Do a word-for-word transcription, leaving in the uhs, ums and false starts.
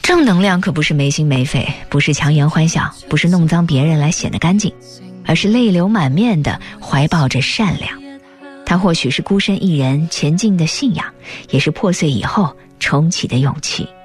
正能量可不是没心没肺，不是强颜欢笑，不是弄脏别人来显得干净，而是泪流满面的怀抱着善良。它或许是孤身一人前进的信仰，也是破碎以后重启的勇气。